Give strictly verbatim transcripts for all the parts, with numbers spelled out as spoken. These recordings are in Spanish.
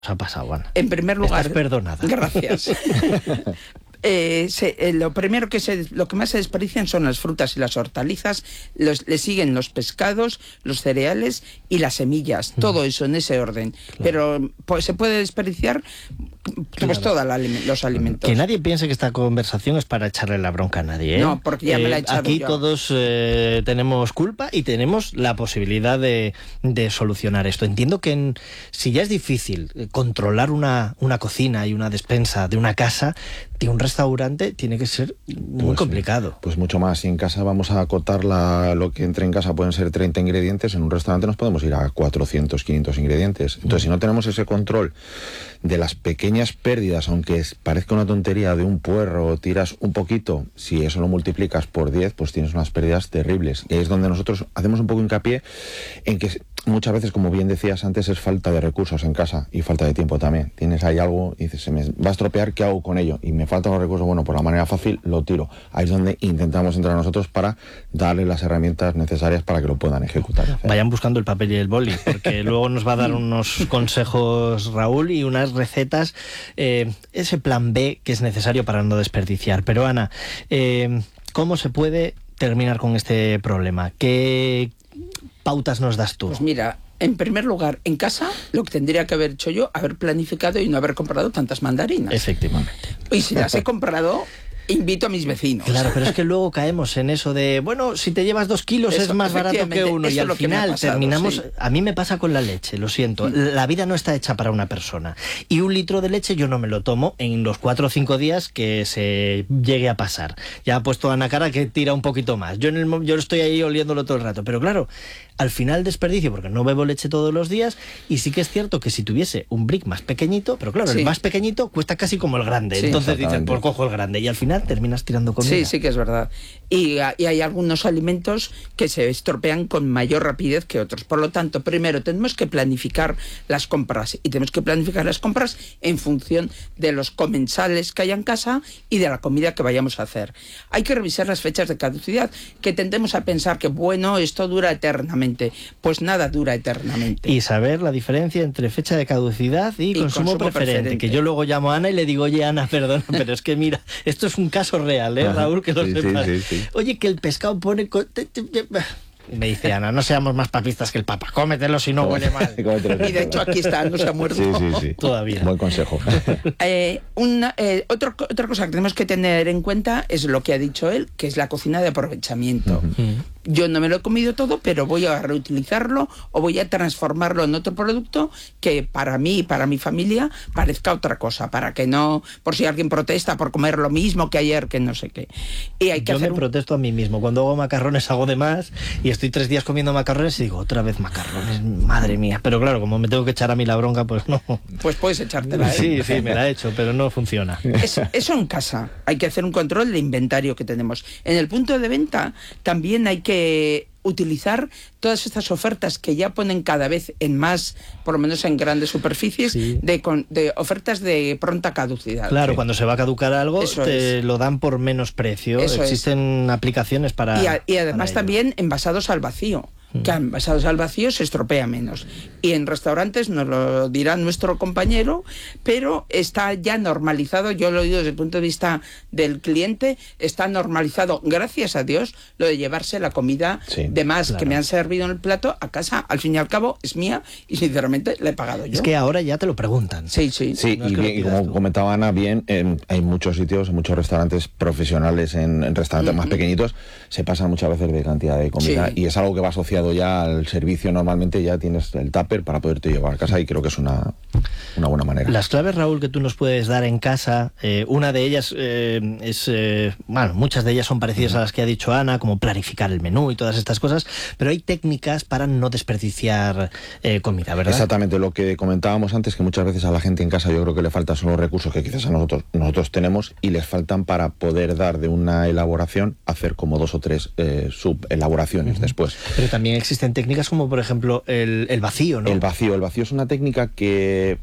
ha pasado, Ana? En primer lugar... Estás perdonada. Gracias. Eh, se, eh, lo primero que se, lo que más se desperdician son las frutas y las hortalizas, los, le siguen los pescados, los cereales y las semillas, mm. todo eso en ese orden. Claro. Pero pues, se puede desperdiciar pues claro. todos los alimentos. Que nadie piense que esta conversación es para echarle la bronca a nadie, ¿eh? No, porque ya eh, me la he echado Aquí yo. todos eh, tenemos culpa y tenemos la posibilidad de, de solucionar esto. Entiendo que en, si ya es difícil controlar una, una cocina y una despensa de una casa, de un restaurante tiene que ser muy pues, complicado. Pues mucho más. Si en casa vamos a acotar la, lo que entre en casa pueden ser treinta ingredientes, en un restaurante nos podemos ir a cuatrocientos, quinientos ingredientes. Entonces, mm. si no tenemos ese control de las pequeñas pérdidas, aunque es, parezca una tontería, de un puerro, tiras un poquito, si eso lo multiplicas por diez, pues tienes unas pérdidas terribles. Y ahí es donde nosotros hacemos un poco hincapié en que muchas veces, como bien decías antes, es falta de recursos en casa y falta de tiempo también. Tienes ahí algo y dices, se me va a estropear, ¿qué hago con ello? Y me faltan los recursos, bueno, por la manera fácil lo tiro. Ahí es donde intentamos entrar nosotros para darle las herramientas necesarias para que lo puedan ejecutar. Vayan buscando el papel y el boli, porque luego nos va a dar unos consejos Raúl y unas recetas, eh, ese plan B que es necesario para no desperdiciar. Pero Ana, eh, ¿cómo se puede terminar con este problema? ¿Qué pautas nos das tú? Pues mira, en primer lugar, en casa, lo que tendría que haber hecho yo, haber planificado y no haber comprado tantas mandarinas. Efectivamente. Y si las he comprado, invito a mis vecinos. Claro, pero es que luego caemos en eso de, bueno, si te llevas dos kilos eso, es más barato que uno. Y al final pasado, terminamos... Sí. A mí me pasa con la leche, lo siento. Mm. La vida no está hecha para una persona. Y un litro de leche yo no me lo tomo en los cuatro o cinco días que se llegue a pasar. Ya ha puesto Ana cara que tira un poquito más. Yo, en el, yo estoy ahí oliéndolo todo el rato. Pero claro, al final desperdicio porque no bebo leche todos los días. Y sí que es cierto que si tuviese un brick más pequeñito, pero claro, sí. el más pequeñito cuesta casi como el grande. Sí, entonces dicen, pues cojo el grande. Y al final terminas tirando comida. Sí, sí que es verdad. Y, y hay algunos alimentos que se estropean con mayor rapidez que otros. Por lo tanto, primero tenemos que planificar las compras. Y tenemos que planificar las compras en función de los comensales que haya en casa y de la comida que vayamos a hacer. Hay que revisar las fechas de caducidad, que tendemos a pensar que, bueno, esto dura eternamente. Pues nada dura eternamente. Y saber la diferencia entre fecha de caducidad y, y consumo, consumo preferente, preferente. Que yo luego llamo a Ana y le digo, oye, Ana, perdona, pero es que mira, esto es un caso real, ¿eh, Raúl? Que lo sí, sepas. Sí, sí, sí. Oye, que el pescado pone... Me dice Ana, no seamos más papistas que el Papa, cómetelo si no huele mal. Y de hecho aquí está, no se ha muerto. Sí, sí, sí. Todavía. Buen consejo. eh, una, eh, otro, otra cosa que tenemos que tener en cuenta es lo que ha dicho él, que es la cocina de aprovechamiento. Uh-huh. Yo no me lo he comido todo, pero voy a reutilizarlo o voy a transformarlo en otro producto que para mí y para mi familia parezca otra cosa, para que no, por si alguien protesta por comer lo mismo que ayer, que no sé qué. Y hay que Yo hacer me un... protesto a mí mismo. Cuando hago macarrones hago de más y estoy tres días comiendo macarrones y digo, otra vez macarrones, madre mía. Pero claro, como me tengo que echar a mí la bronca, pues no. Pues puedes echártela, ¿eh? Sí, sí, me la he hecho, pero no funciona. Eso, eso en casa. Hay que hacer un control de inventario que tenemos. En el punto de venta también hay que que utilizar todas estas ofertas que ya ponen cada vez en más, por lo menos en grandes superficies, sí. de, de ofertas de pronta caducidad. Claro, sí. cuando se va a caducar algo, Eso te es. lo dan por menos precio. Eso Existen es. aplicaciones para... Y, a, y además también envasados al vacío. Que envasados al vacío se estropea menos. Y en restaurantes nos lo dirá nuestro compañero, pero está ya normalizado, yo lo digo desde el punto de vista del cliente, está normalizado, gracias a Dios, lo de llevarse la comida sí, de más claro. que me han servido en el plato a casa. Al fin y al cabo es mía y sinceramente la he pagado yo. Es que ahora ya te lo preguntan. Sí, sí. Sí, no y, bien, y como tú. comentaba Ana, bien, eh, hay muchos sitios, muchos restaurantes profesionales, en, en restaurantes uh-huh. más pequeñitos, se pasan muchas veces de cantidad de comida sí. y es algo que va asociado ya al servicio. Normalmente ya tienes el tupper para poderte llevar a casa y creo que es una, una buena manera. Las claves, Raúl, que tú nos puedes dar en casa, eh, una de ellas eh, es, eh, bueno, muchas de ellas son parecidas uh-huh. a las que ha dicho Ana, como planificar el menú y todas estas cosas, pero hay técnicas para no desperdiciar eh, comida, ¿verdad? Exactamente, lo que comentábamos antes, que muchas veces a la gente en casa yo creo que le faltan son los recursos que quizás a nosotros, nosotros tenemos y les faltan para poder dar de una elaboración, hacer como dos o tres eh, subelaboraciones uh-huh. después. Pero también existen técnicas como por ejemplo el, el vacío, ¿no? El vacío, el vacío es una técnica que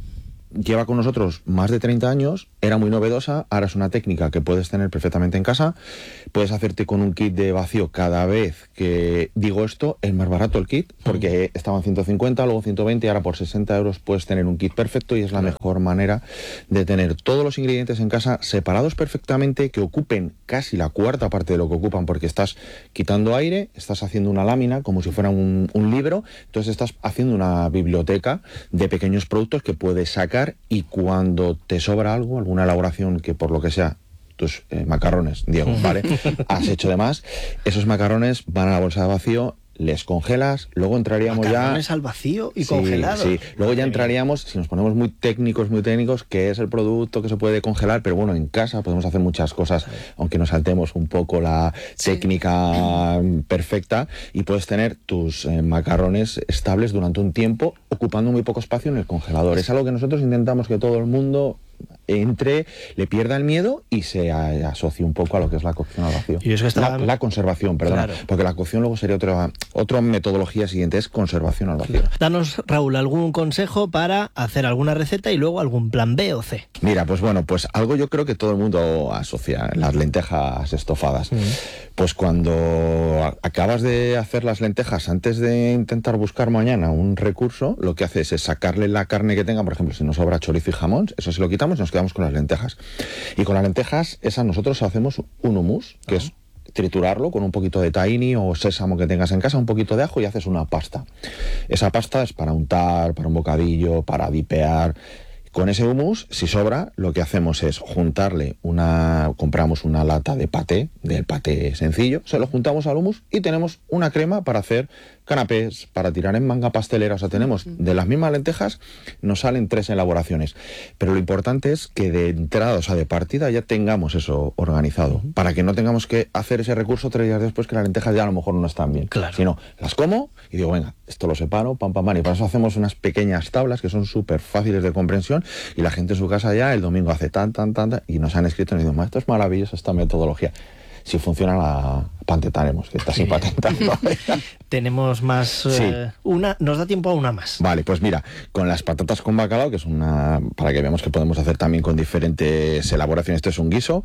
lleva con nosotros más de treinta años, era muy novedosa, ahora es una técnica que puedes tener perfectamente en casa, puedes hacerte con un kit de vacío cada vez que digo esto, es más barato el kit, porque estaban ciento cincuenta, luego ciento veinte, y ahora por sesenta euros puedes tener un kit perfecto y es la mejor manera de tener todos los ingredientes en casa separados perfectamente, que ocupen casi la cuarta parte de lo que ocupan, porque estás quitando aire, estás haciendo una lámina como si fuera un, un libro, entonces estás haciendo una biblioteca de pequeños productos que puedes sacar, y cuando te sobra algo, alguna elaboración que por lo que sea, tus eh, macarrones, Diego, ¿vale? Has hecho de más, esos macarrones van a la bolsa de vacío, les congelas, luego entraríamos ya... Macarrones al vacío y sí, congelados. Sí, luego ya entraríamos, si nos ponemos muy técnicos, muy técnicos, que es el producto que se puede congelar, pero bueno, en casa podemos hacer muchas cosas, aunque nos saltemos un poco la sí. técnica perfecta, y puedes tener tus eh, macarrones estables durante un tiempo, ocupando muy poco espacio en el congelador. Es algo que nosotros intentamos que todo el mundo entre, le pierda el miedo y se asocie un poco a lo que es la cocción al vacío. Y eso está... la, la conservación, perdón, claro. Porque la cocción luego sería otra, otra metodología siguiente, es conservación al vacío. Danos, Raúl, algún consejo para hacer alguna receta y luego algún plan B o C. Mira, pues bueno, pues algo yo creo que todo el mundo asocia, las lentejas estofadas. Mm. Pues cuando acabas de hacer las lentejas, antes de intentar buscar mañana un recurso, lo que haces es sacarle la carne que tenga, por ejemplo, si nos sobra chorizo y jamón, eso se lo quitamos y nos quedamos con las lentejas. Y con las lentejas, esas nosotros hacemos un hummus, que uh-huh. es triturarlo con un poquito de tahini o sésamo que tengas en casa, un poquito de ajo, y haces una pasta. Esa pasta es para untar, para un bocadillo, para dipear. Con ese hummus, si sobra, lo que hacemos es juntarle una... compramos una lata de paté, del paté sencillo, se lo juntamos al hummus y tenemos una crema para hacer canapés, para tirar en manga pastelera. O sea, tenemos de las mismas lentejas, nos salen tres elaboraciones. Pero lo importante es que de entrada, o sea, de partida, ya tengamos eso organizado, uh-huh. para que no tengamos que hacer ese recurso tres días después que las lentejas ya a lo mejor no están bien. Claro. Sino, las como y digo, venga, esto lo separo, pam, pam, pam. Y para eso hacemos unas pequeñas tablas que son súper fáciles de comprensión, y la gente en su casa ya el domingo hace tan, tan, tan, tan, y nos han escrito y nos dicen, esto es maravilloso, esta metodología. Si funciona, la patentaremos, que está sí. sin patentar todavía. Tenemos más... Sí. Eh, una, nos da tiempo a una más. Vale, pues mira, con las patatas con bacalao, que es una... para que veamos que podemos hacer también con diferentes elaboraciones, esto es un guiso,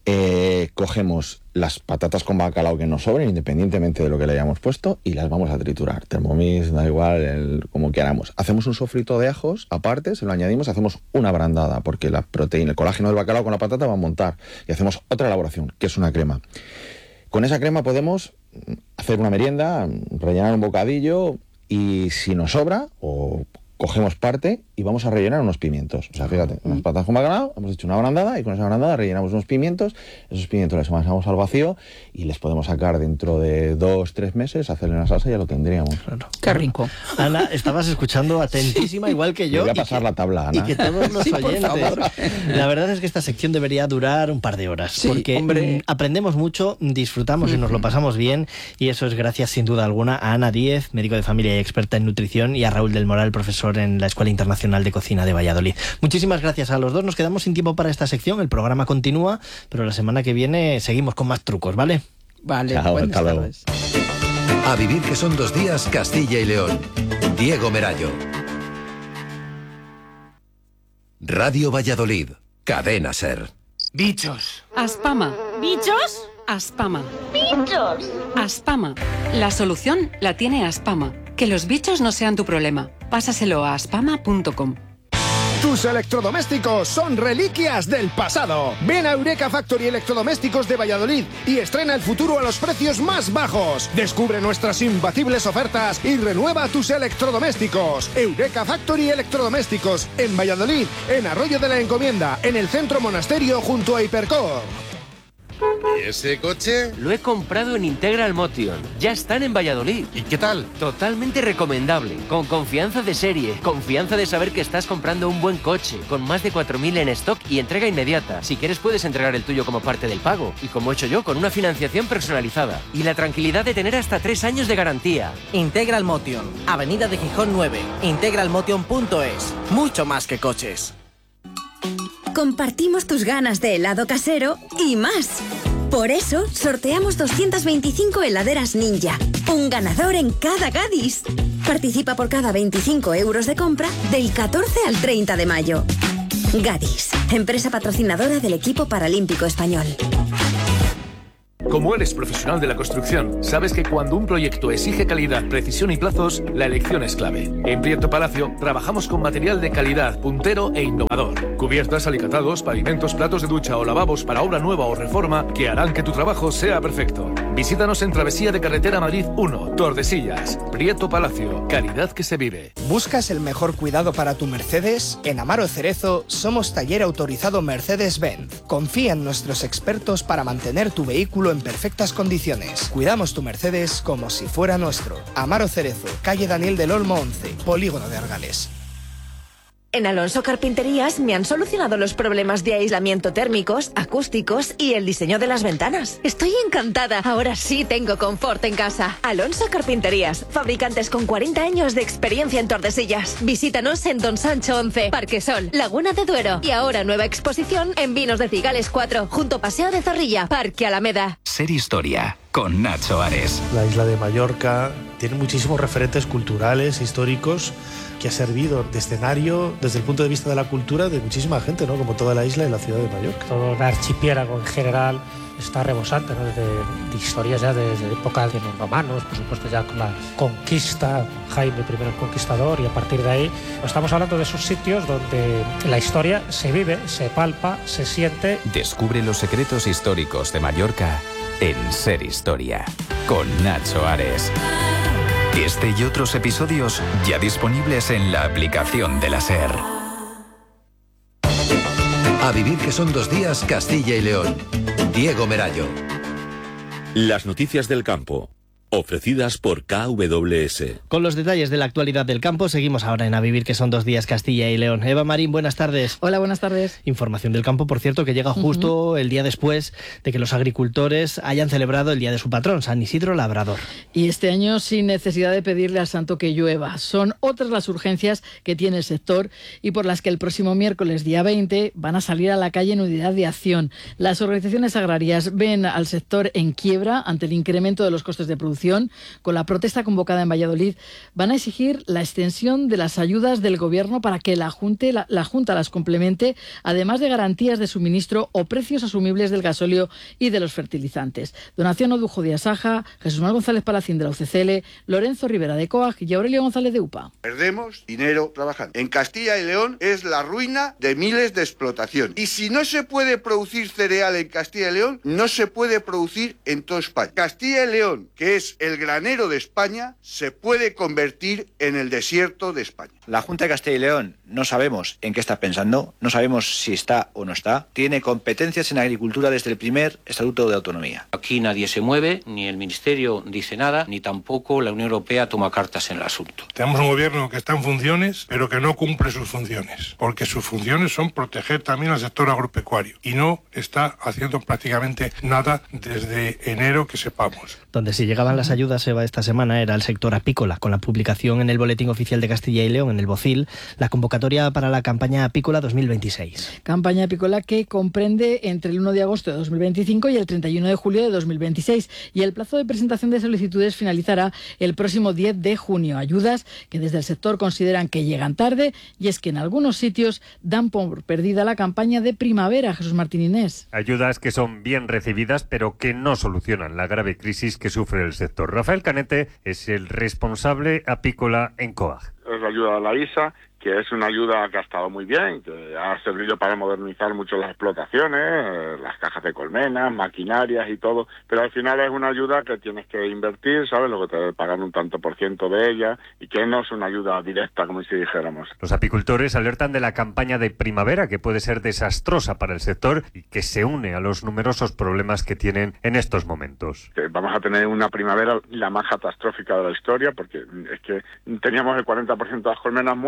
eh, cogemos las patatas con bacalao que nos sobren, independientemente de lo que le hayamos puesto, y las vamos a triturar. Thermomix, da igual, el, como queramos. Hacemos un sofrito de ajos aparte, se lo añadimos, hacemos una brandada, porque la proteína, el colágeno del bacalao con la patata va a montar, y hacemos otra elaboración, que es una crema. Con esa crema podemos hacer una merienda, rellenar un bocadillo, y si nos sobra, o cogemos parte y vamos a rellenar unos pimientos. O sea, fíjate, unas patatas con bacalao, hemos hecho una brandada, y con esa brandada rellenamos unos pimientos, esos pimientos les amasamos al vacío y les podemos sacar dentro de dos, tres meses, hacerle una salsa y ya lo tendríamos. Claro. Qué rico. Ana, estabas escuchando atentísima, sí. igual que yo. Me voy a pasar que, la tabla, Ana. Y que todos los sí, oyentes. La verdad es que esta sección debería durar un par de horas, sí, porque hombre. aprendemos mucho, disfrutamos mm. y nos lo pasamos bien, y eso es gracias, sin duda alguna, a Ana Díez, médico de familia y experta en nutrición, y a Raúl del Moral, profesor en la Escuela Internacional de Cocina de Valladolid. Muchísimas gracias a los dos. Nos quedamos sin tiempo para esta sección. El programa continúa, pero la semana que viene seguimos con más trucos, ¿vale? Vale, chao, hasta luego. A vivir, que son dos días, Castilla y León. Diego Merayo. Radio Valladolid. Cadena SER. Bichos. Aspama. ¿Bichos? Aspama. ¡Bichos! Aspama. La solución la tiene Aspama. Que los bichos no sean tu problema. Pásaselo a aspama punto com. Tus electrodomésticos son reliquias del pasado. Ven a Eureka Factory Electrodomésticos de Valladolid y estrena el futuro a los precios más bajos. Descubre nuestras imbatibles ofertas y renueva tus electrodomésticos. Eureka Factory Electrodomésticos en Valladolid, en Arroyo de la Encomienda, en el Centro Monasterio junto a Hipercor. ¿Y ese coche? Lo he comprado en Integral Motion. Ya están en Valladolid. ¿Y qué tal? Totalmente recomendable. Con confianza de serie. Confianza de saber que estás comprando un buen coche. Con más de cuatro mil en stock y entrega inmediata. Si quieres puedes entregar el tuyo como parte del pago. Y como he hecho yo, con una financiación personalizada. Y la tranquilidad de tener hasta tres años de garantía. Integral Motion. Avenida de Gijón nueve. integral motion punto es. Mucho más que coches. Compartimos tus ganas de helado casero y más. Por eso, sorteamos doscientas veinticinco heladeras Ninja. Un ganador en cada Gadis. Participa por cada veinticinco euros de compra del catorce al treinta de mayo. Gadis, empresa patrocinadora del equipo paralímpico español. Como eres profesional de la construcción, sabes que cuando un proyecto exige calidad, precisión y plazos, la elección es clave. En Prieto Palacio trabajamos con material de calidad, puntero e innovador. Cubiertas, alicatados, pavimentos, platos de ducha o lavabos para obra nueva o reforma que harán que tu trabajo sea perfecto. Visítanos en Travesía de Carretera Madrid uno, Tordesillas. Prieto Palacio, calidad que se vive. ¿Buscas el mejor cuidado para tu Mercedes? En Amaro Cerezo somos taller autorizado Mercedes-Benz. Confía en nuestros expertos para mantener tu vehículo en perfectas condiciones. Cuidamos tu Mercedes como si fuera nuestro. Amaro Cerezo, calle Daniel del Olmo once, Polígono de Argales. En Alonso Carpinterías me han solucionado los problemas de aislamiento térmicos, acústicos y el diseño de las ventanas. Estoy encantada. Ahora sí tengo confort en casa. Alonso Carpinterías, fabricantes con cuarenta años de experiencia en Tordesillas. Visítanos en Don Sancho once, Parque Sol, Laguna de Duero. Y ahora nueva exposición en Vinos de Cigales cuatro, junto a Paseo de Zorrilla, Parque Alameda. Ser Historia, con Nacho Ares. La isla de Mallorca tiene muchísimos referentes culturales, históricos, que ha servido de escenario desde el punto de vista de la cultura de muchísima gente, ¿no? Como toda la isla y la ciudad de Mallorca. Todo el archipiélago en general está rebosante, ¿no? de, de historias ya desde época de los romanos, por supuesto ya con la conquista, Jaime primero el Conquistador, y a partir de ahí estamos hablando de esos sitios donde la historia se vive, se palpa, se siente. Descubre los secretos históricos de Mallorca en Ser Historia, con Nacho Ares. Este y otros episodios ya disponibles en la aplicación de la SER. A vivir que son dos días, Castilla y León. Diego Merayo. Las noticias del campo, ofrecidas por K W S. Con los detalles de la actualidad del campo, seguimos ahora en A Vivir que son dos días, Castilla y León. Eva Marín, buenas tardes. Hola, buenas tardes. Información del campo, por cierto, que llega justo uh-huh. el día después de que los agricultores hayan celebrado el día de su patrón, San Isidro Labrador. Y este año sin necesidad de pedirle al santo que llueva. Son otras las urgencias que tiene el sector y por las que el próximo miércoles, día veinte, van a salir a la calle en unidad de acción. Las organizaciones agrarias ven al sector en quiebra ante el incremento de los costes de producción. Con la protesta convocada en Valladolid, van a exigir la extensión de las ayudas del Gobierno para que la Junta, la, la Junta las complemente, además de garantías de suministro o precios asumibles del gasóleo y de los fertilizantes. Donación Odujo de Asaja, Jesús Manuel González Palacín de la U C C L, Lorenzo Rivera de COAG y Aurelio González de U P A. Perdemos dinero trabajando. En Castilla y León es la ruina de miles de explotaciones. Y si no se puede producir cereal en Castilla y León, no se puede producir en toda España. Castilla y León, que es el granero de España, se puede convertir en el desierto de España. La Junta de Castilla y León no sabemos en qué está pensando, no sabemos si está o no está. Tiene competencias en agricultura desde el primer Estatuto de Autonomía. Aquí nadie se mueve, ni el Ministerio dice nada, ni tampoco la Unión Europea toma cartas en el asunto. Tenemos un gobierno que está en funciones, pero que no cumple sus funciones, porque sus funciones son proteger también al sector agropecuario, y no está haciendo prácticamente nada desde enero que sepamos. Donde si llegaban las ayudas, Eva, esta semana era el sector apícola, con la publicación en el Boletín Oficial de Castilla y León, en el BOCIL, la convocatoria para la campaña apícola dos mil veintiséis. Campaña apícola que comprende entre el uno de agosto de dos mil veinticinco y el treinta y uno de julio de dos mil veintiséis, y el plazo de presentación de solicitudes finalizará el próximo diez de junio. Ayudas que desde el sector consideran que llegan tarde, y es que en algunos sitios dan por perdida la campaña de primavera. Jesús Martín Inés. Ayudas que son bien recibidas, pero que no solucionan la grave crisis que sufre el sector. Rafael Canete es el responsable apícola en COAG. Es la ayuda de la I S A, que es una ayuda que ha estado muy bien, que ha servido para modernizar mucho las explotaciones, las cajas de colmenas, maquinarias y todo, pero al final es una ayuda que tienes que invertir, ¿sabes? Lo que te pagan un tanto por ciento de ella, y que no es una ayuda directa, como si dijéramos. Los apicultores alertan de la campaña de primavera, que puede ser desastrosa para el sector y que se une a los numerosos problemas que tienen en estos momentos. Vamos a tener una primavera la más catastrófica de la historia, porque es que teníamos el cuarenta por ciento de las colmenas muertas,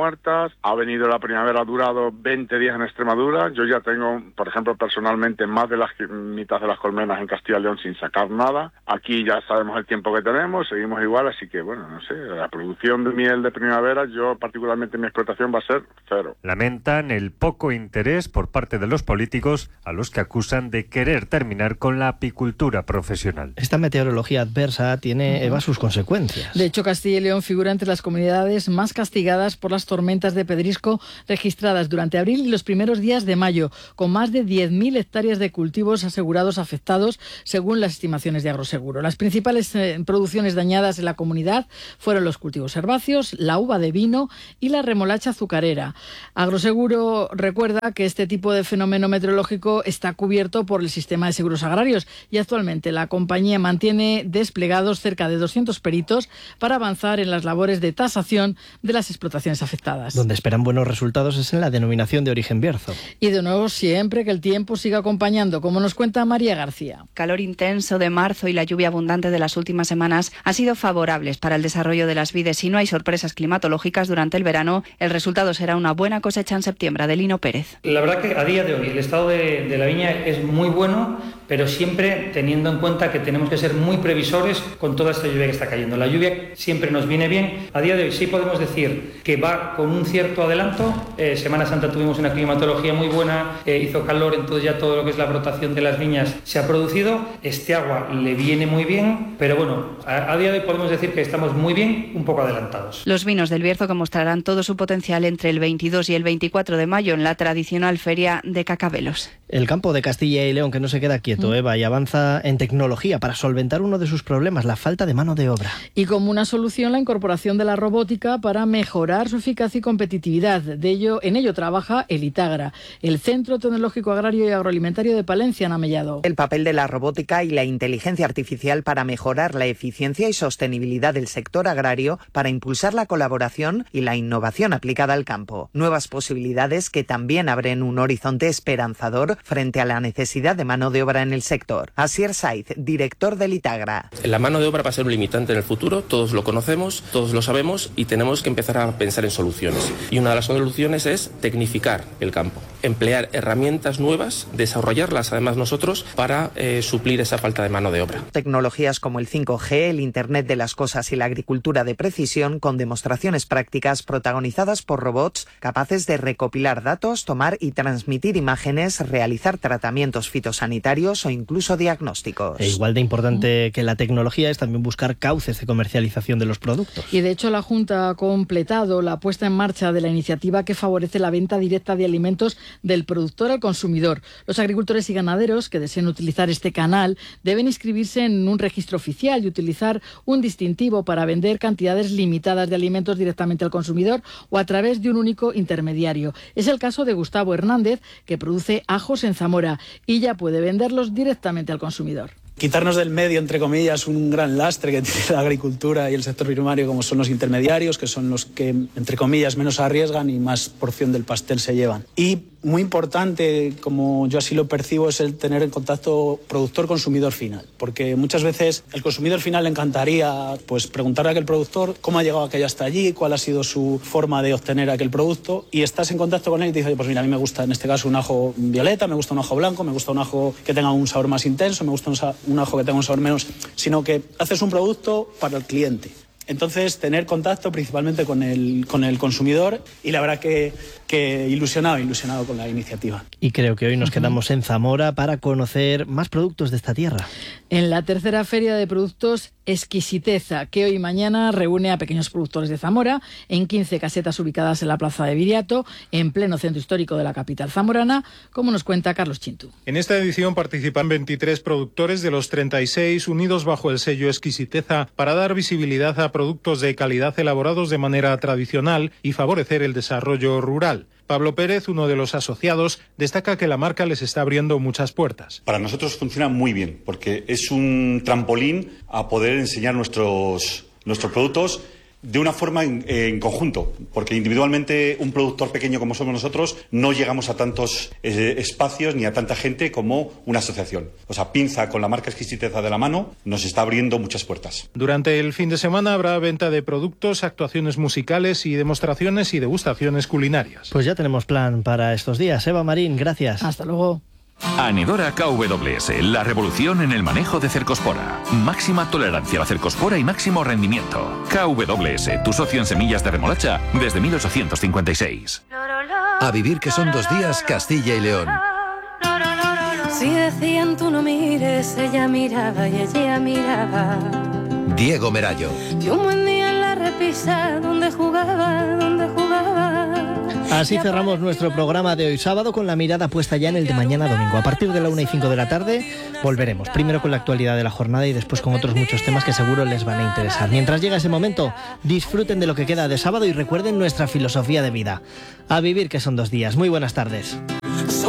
días. Ha venido la primavera, ha durado veinte días en Extremadura. Yo ya tengo, por ejemplo, personalmente más de la mitad de las colmenas en Castilla y León sin sacar nada. Aquí ya sabemos el tiempo que tenemos, seguimos igual, así que bueno, no sé, la producción de miel de primavera, yo particularmente mi explotación va a ser cero. Lamentan el poco interés por parte de los políticos a los que acusan de querer terminar con la apicultura profesional. Esta meteorología adversa tiene, Eva, sus consecuencias. De hecho, Castilla y León figura entre las comunidades más castigadas por las tormentas de pedrisco registradas durante abril y los primeros días de mayo, con más de diez mil hectáreas de cultivos asegurados afectados, según las estimaciones de Agroseguro. Las principales eh, producciones dañadas en la comunidad fueron los cultivos herbáceos, la uva de vino y la remolacha azucarera. Agroseguro recuerda que este tipo de fenómeno meteorológico está cubierto por el sistema de seguros agrarios y actualmente la compañía mantiene desplegados cerca de doscientos peritos para avanzar en las labores de tasación de las explotaciones afectadas. Donde esperan buenos resultados es en la denominación de origen Bierzo. Y de nuevo, siempre que el tiempo siga acompañando, como nos cuenta María García. Calor intenso de marzo y la lluvia abundante de las últimas semanas han sido favorables para el desarrollo de las vides. Si no hay sorpresas climatológicas durante el verano, el resultado será una buena cosecha en septiembre. Adelino Pérez. La verdad que a día de hoy el estado de, de la viña es muy bueno, pero siempre teniendo en cuenta que tenemos que ser muy previsores con toda esta lluvia que está cayendo. La lluvia siempre nos viene bien. A día de hoy sí podemos decir que va con un cierto adelanto. Eh, Semana Santa tuvimos una climatología muy buena, eh, hizo calor, entonces ya todo lo que es la brotación de las viñas se ha producido. Este agua le viene muy bien, pero bueno, a, a día de hoy podemos decir que estamos muy bien, un poco adelantados. Los vinos del Bierzo que mostrarán todo su potencial entre el veintidós y el veinticuatro de mayo en la tradicional feria de Cacabelos. El campo de Castilla y León que no se queda quieto, Eva, y avanza en tecnología para solventar uno de sus problemas, la falta de mano de obra. Y como una solución, la incorporación de la robótica para mejorar su eficacia y competitividad. De ello, en ello trabaja el ITAGRA, el Centro Tecnológico Agrario y Agroalimentario de Palencia, en Amellado. El papel de la robótica y la inteligencia artificial para mejorar la eficiencia y sostenibilidad del sector agrario, para impulsar la colaboración y la innovación aplicada al campo. Nuevas posibilidades que también abren un horizonte esperanzador frente a la necesidad de mano de obra en el sector. Asier Saiz, director del ITAGRA. La mano de obra va a ser un limitante en el futuro, todos lo conocemos, todos lo sabemos y tenemos que empezar a pensar en soluciones. Y una de las soluciones es tecnificar el campo, emplear herramientas nuevas, desarrollarlas además nosotros para eh, suplir esa falta de mano de obra. Tecnologías como el cinco G, el Internet de las Cosas y la agricultura de precisión, con demostraciones prácticas protagonizadas por robots capaces de recopilar datos, tomar y transmitir imágenes, realizar tratamientos fitosanitarios o incluso diagnósticos. E igual de importante que la tecnología es también buscar cauces de comercialización de los productos. Y de hecho la Junta ha completado la puesta en marcha de la iniciativa que favorece la venta directa de alimentos del productor al consumidor. Los agricultores y ganaderos que deseen utilizar este canal deben inscribirse en un registro oficial y utilizar un distintivo para vender cantidades limitadas de alimentos directamente al consumidor o a través de un único intermediario. Es el caso de Gustavo Hernández, que produce ajos en Zamora y ya puede venderlos directamente al consumidor. Quitarnos del medio, entre comillas, un gran lastre que tiene la agricultura y el sector primario, como son los intermediarios, que son los que, entre comillas, menos arriesgan y más porción del pastel se llevan. Y muy importante, como yo así lo percibo, es el tener en contacto productor-consumidor final, porque muchas veces el consumidor final le encantaría pues preguntarle a aquel productor cómo ha llegado aquello hasta allí, cuál ha sido su forma de obtener aquel producto, y estás en contacto con él y te dice, pues mira, a mí me gusta en este caso un ajo violeta, me gusta un ajo blanco, me gusta un ajo que tenga un sabor más intenso, me gusta un, un ajo que tenga un sabor menos, sino que haces un producto para el cliente. Entonces, tener contacto principalmente con el, con el consumidor, y la verdad que, que ilusionado, ilusionado con la iniciativa. Y creo que hoy nos quedamos en Zamora para conocer más productos de esta tierra. En la tercera feria de productos Exquisiteza, que hoy y mañana reúne a pequeños productores de Zamora en quince casetas ubicadas en la plaza de Viriato, en pleno centro histórico de la capital zamorana, como nos cuenta Carlos Chintu. En esta edición participan veintitrés productores de los treinta y seis unidos bajo el sello Exquisiteza para dar visibilidad a productos de calidad elaborados de manera tradicional y favorecer el desarrollo rural. Pablo Pérez, uno de los asociados, destaca que la marca les está abriendo muchas puertas. Para nosotros funciona muy bien, porque es un trampolín a poder enseñar nuestros, nuestros productos de una forma en, en conjunto, porque individualmente un productor pequeño como somos nosotros no llegamos a tantos eh, espacios ni a tanta gente como una asociación. O sea, Pinza, con la marca Exquisiteza de la mano, nos está abriendo muchas puertas. Durante el fin de semana habrá venta de productos, actuaciones musicales y demostraciones y degustaciones culinarias. Pues ya tenemos plan para estos días. Eva Marín, gracias. Hasta luego. Anidora K W S, la revolución en el manejo de cercospora. Máxima tolerancia a la cercospora y máximo rendimiento. K W S, tu socio en semillas de remolacha desde mil ochocientos cincuenta y seis. A vivir que son dos días, Castilla y León. Si decían tú no mires, ella miraba y ella miraba. Diego Merallo. Y un buen día en la repisa, donde jugaba, donde jugaba. Así cerramos nuestro programa de hoy sábado con la mirada puesta ya en el de mañana domingo. A partir de la una y cinco de la tarde volveremos. Primero con la actualidad de la jornada y después con otros muchos temas que seguro les van a interesar. Mientras llega ese momento, disfruten de lo que queda de sábado y recuerden nuestra filosofía de vida. A vivir que son dos días. Muy buenas tardes.